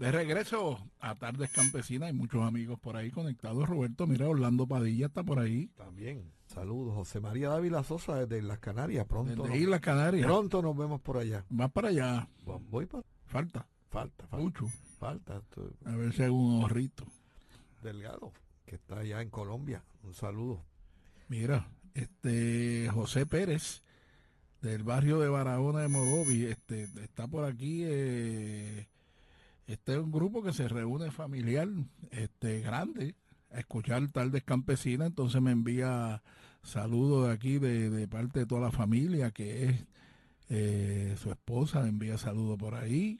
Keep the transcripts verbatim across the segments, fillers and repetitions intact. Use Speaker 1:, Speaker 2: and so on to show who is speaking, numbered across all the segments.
Speaker 1: De regreso a Tardes Campesinas, hay muchos amigos por ahí conectados. Roberto, mira, Orlando Padilla está por ahí.
Speaker 2: También, saludos. José María Dávila Sosa desde las Canarias. Pronto,
Speaker 1: Desde
Speaker 2: nos,
Speaker 1: Islas Canarias.
Speaker 2: pronto nos vemos por allá.
Speaker 1: Vas para allá.
Speaker 2: Voy para...
Speaker 1: Falta.
Speaker 2: Falta, falta.
Speaker 1: Mucho.
Speaker 2: Falta. Estoy...
Speaker 1: A ver si hago un ahorrito.
Speaker 2: Delgado, que está allá en Colombia. Un saludo.
Speaker 1: Mira, este José Pérez, del barrio de Barahona de Morovi, este, está por aquí. Eh, este es un grupo que se reúne familiar, este, grande, a escuchar Tardes Campesinas. Entonces me envía saludos de aquí, de, de parte de toda la familia, que es eh, su esposa, me envía saludos por ahí.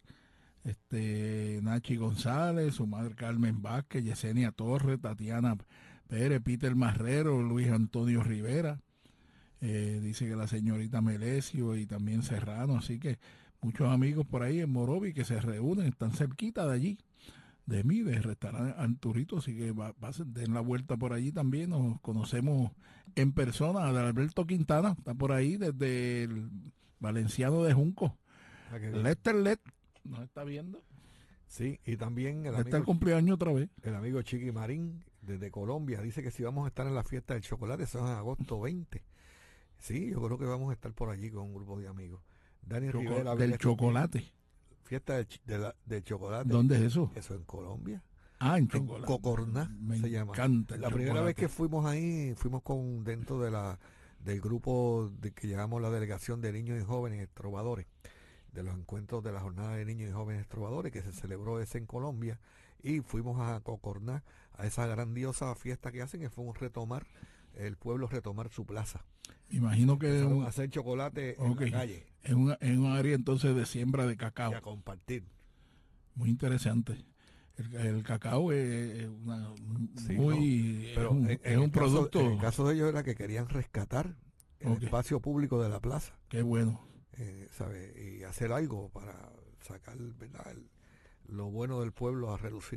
Speaker 1: Este, Nachi González, su madre Carmen Vázquez, Yesenia Torres, Tatiana Pérez, Peter Marrero, Luis Antonio Rivera. Eh, dice que la señorita Melesio y también Serrano, así que muchos amigos por ahí en Morovi que se reúnen, están cerquita de allí, de mí, de restaurante Arturito, así que va, va, den la vuelta por allí también, nos conocemos en persona. Alberto Quintana está por ahí desde el Valenciano de Junco.
Speaker 2: Ah,
Speaker 1: Lester Let nos está viendo.
Speaker 2: Sí, y también el
Speaker 1: Está el
Speaker 2: amigo,
Speaker 1: cumpleaños otra vez.
Speaker 2: el amigo Chiqui Marín desde Colombia dice que si vamos a estar en la fiesta del chocolate, eso es en agosto veinte. Sí, yo creo que vamos a estar por allí con un grupo de amigos. Dani
Speaker 1: Choco,
Speaker 2: Rivera.
Speaker 1: del chocolate.
Speaker 2: Fiesta de, de, la, de chocolate.
Speaker 1: ¿Dónde es eso?
Speaker 2: Eso en Colombia.
Speaker 1: Ah, en
Speaker 2: En
Speaker 1: chocolate.
Speaker 2: Cocorná
Speaker 1: Me
Speaker 2: se llama.
Speaker 1: encanta el
Speaker 2: La
Speaker 1: chocolate.
Speaker 2: primera vez que fuimos ahí, fuimos con dentro de la del grupo de que llamamos la delegación de niños y jóvenes trovadores, de los encuentros de la jornada de niños y jóvenes trovadores que se celebró ese en Colombia, y fuimos a Cocorná a esa grandiosa fiesta que hacen, que fue un retomar, el pueblo retomar su plaza.
Speaker 1: Imagino que
Speaker 2: Empezaron
Speaker 1: un,
Speaker 2: a hacer chocolate
Speaker 1: okay,
Speaker 2: en la calle.
Speaker 1: En un, en un área entonces de siembra de cacao.
Speaker 2: Y a compartir.
Speaker 1: Muy interesante. El, el cacao es una,
Speaker 2: sí,
Speaker 1: muy
Speaker 2: no, pero
Speaker 1: es un,
Speaker 2: en,
Speaker 1: es
Speaker 2: en
Speaker 1: un
Speaker 2: el
Speaker 1: producto.
Speaker 2: Caso, en el caso de ellos era que querían rescatar el
Speaker 1: okay.
Speaker 2: espacio público de la plaza.
Speaker 1: Qué bueno.
Speaker 2: Eh, ¿sabe? Y hacer algo para sacar, ¿verdad?, el, lo bueno del pueblo a reducir.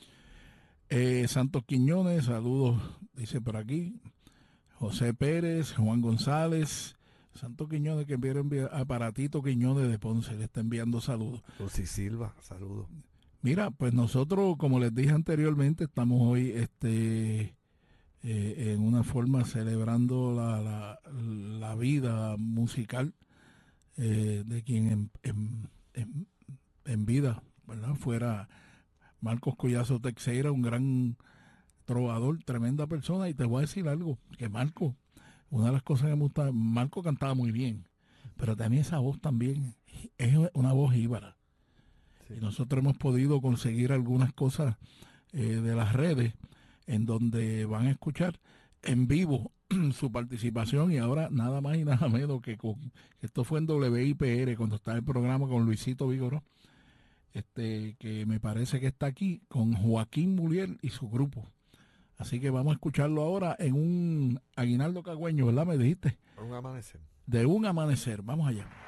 Speaker 1: Eh, Santos Quiñones, saludos, dice por aquí. José Pérez, Juan González, Santos Quiñones, que enviaron aparatito Quiñones de Ponce, le está enviando saludos.
Speaker 2: Lucy Silva, saludos.
Speaker 1: Mira, pues nosotros, como les dije anteriormente, estamos hoy este eh, en una forma celebrando la, la, la vida musical eh, de quien en, en, en, en vida, ¿verdad?, fuera Marcos Collazo Teixeira, un gran trovador, tremenda persona. Y te voy a decir algo, que Marco, una de las cosas que me gusta, Marco cantaba muy bien, pero tenía esa voz también, es una voz jíbara. Sí. Y nosotros hemos podido conseguir algunas cosas eh, de las redes en donde van a escuchar en vivo su participación, y ahora nada más y nada menos que con, esto fue en W I P R cuando estaba el programa con Luisito Vigoró, este que me parece que está aquí con Joaquín Mulier y su grupo. Así que vamos a escucharlo ahora en un aguinaldo cagüeño, ¿verdad? Me dijiste.
Speaker 2: Un amanecer.
Speaker 1: De un amanecer. Vamos allá.